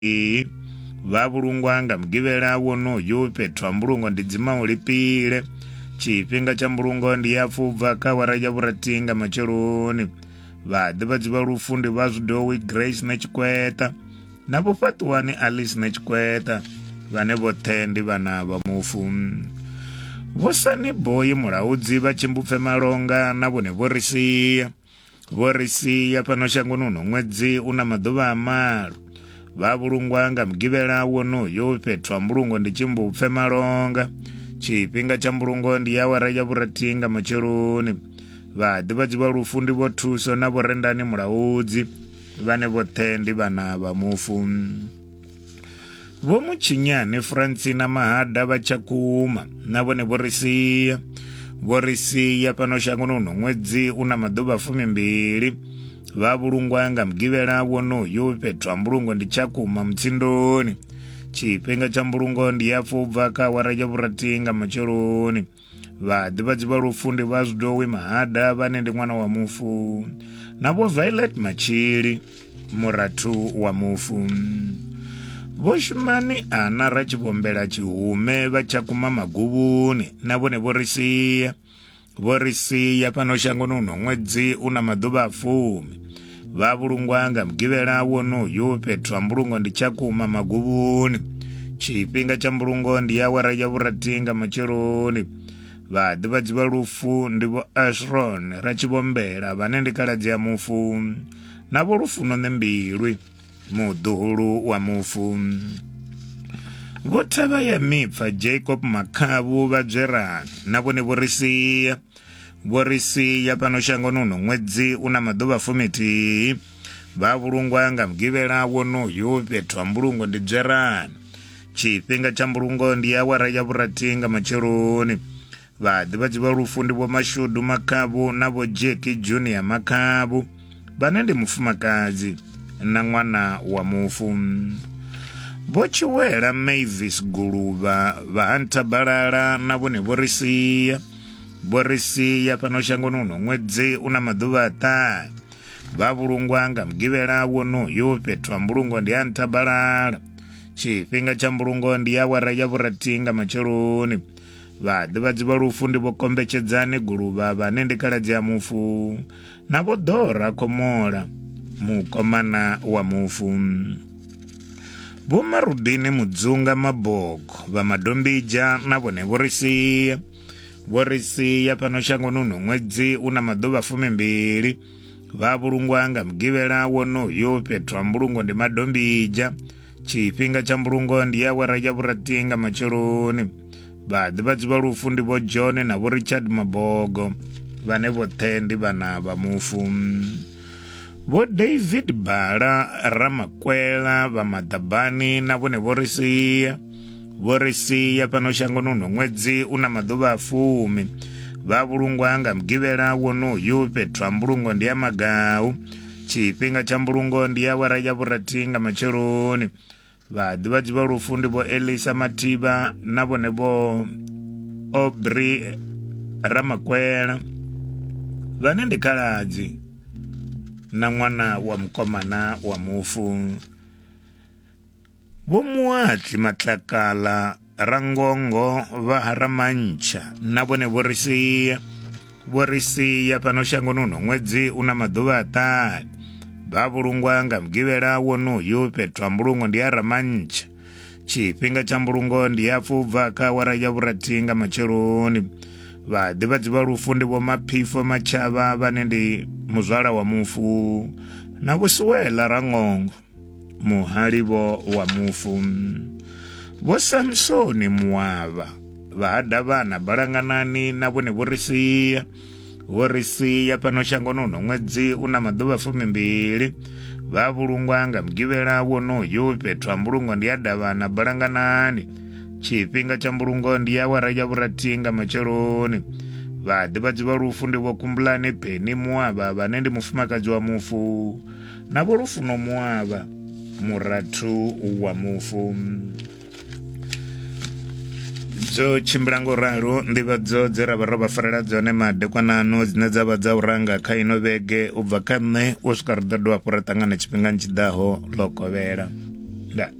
vavulungwa nga mugivela wonoyu petwa mbulungo ndidzima ulipile chipinga cha mbulungo ndiyapfubva kawara ya vuratinga macheloni vadivadzi va lufundi va Zwidowi Grace Nechikweta na vofatiwani Alice Nechikweta vane vothendi vana va mufu vosani boyi mulaudzi va Chimbupfe Malonga na vone vorisiya pano shangoni uno mwedzi una maḓuvha amalo vavulungwa nga mugivela wonoyo petwa mbulungo ndi Chimbupfe Malonga chipinga cha mbulungo ndi awara ya vuratinga macheloni vadivadzi va lufundi vo thuso na vorendani mulaudzi vane vothendi vana va mufu vomuchinyani Francina Mahada va Chakuma na vone vorisiya pano shangoni uno mwedzi una maḓuvha 12 vavulungwa nga mugivela wonoyo petwa mbulungo ndi Chakuma Mtsindoni chipinga cha mbulungo ndi yapfubva kawara ya vuratinga macheloni vadivadzi va lufundi va Zwidowi Mahada vane ndi mwana wa mufu navo Violet Machili muratu wa mufu voshumani ana ra chivombela chihume va Chakuma Maguvuni na vone vorisiya pano shangoni uno mwedzi una maḓuvha 10 vavulungwa nga mugivela wonoyo petwa mbulungo ndi Chakuma Maguvuni chipinga cha mbulungo ndi awara ya vuratinga macheloni vadivadzi va lufu ndi vo Ashron ra chivombela vane ndi kaladzi ya mufu na vo Lufuno Nembilwi muduhulu wa mufu vothava ya mipfa Jacob Makhavu va Bzerani na vone vorisiya pano shangoni uno mwedzi una maḓuvha 10 vavulungwa nga mugivela wonoyo petwa mbulungo ndi Bzerani chipinga cha mbulungo ndi awara ya vuratinga macheloni vadivadzi va lufundi vo Mashudu Makhavu na vo Jackie Junior Makhavu vane ndi mufumakadzi na mwana wa mufu vochiwela Mavis Guluva va Antabalala na vone vorisiya pano shangoni uno mwedzi una maḓuvha 5 vavulungwa nga mugivela wonoyo petwa mbulungo ndi Antabalala chipinga cha mbulungo ndi awara ya vuratinga macheloni vadivadzi va lufundi vo Kombechedzani Guluva vane ndi kaladzi ya mufu na vo Dora Komola mukomana wa mufu vo Marudini Mudzunga Mabogo va Madombija na vone vorisiya pano shangoni uno mwedzi una maḓuvha 12 vavulungwa nga mugivela wonoyo petwa mbulungo ndi Madombija chipinga cha mbulungo ndi awara ya vuratinga macheloni vadivadzi va lufundi vo John na vo Richard Mabogo vane vothendi vana va mufu vo David Bala Ramakwela va Madabani na vone vorisiya pano shangoni uno mwedzi una maḓuvha 10 vavulungwa nga mugivela wonoyo petwa mbulungo ndi ya Magau chipinga cha mbulungo ndi awara ya vuratinga macheloni vadivadzi va lufundi vo Elisa Matiba na vone vo Aubrey Ramakwela vane ndi kaladzi na mwana wa mukomana wa mufu vo Muatli Matlakala Rangongo va Haramancha na vone vorisiya pano shangoni uno mwedzi una maḓuvha 5 vavulungwa nga mugivela wonoyo petwa mbulungo ndi Haramancha chipinga cha mbulungo ndi yapfubva kawara ya vuratinga macheloni vadivadzi va lufundi vo Maphifo Machava vane ndi muzwala wa mufu na vo Suwela Rangongo muhalivo wa mufu vo Samsoni Muwava va Hadavana Balanganani na vone vorisiya pano shangoni uno mwedzi una maḓuvha 12 vavulungwa nga mugivela wonoyo petwa mbulungo ndi Hadavana Balanganani chipinga cha mbulungo ndi awara ya vuratinga macheloni vadivadzi va lufundi vo Kumbulani Pheni Muwava vane ndi mufumakadzi wa mufu na vo Lufuno Muwava muratu wa mufu dzo chimbilango ralo ndivhadzo dze ra vha ro vha farela dzone madekwanano dzine dza vha dza u ranga kha ino vhege u bva kha nṋe u swika ri ḓo dovha hafhu ra ṱangana tshifhingani tshiḓaho ḽo kovhela. Da.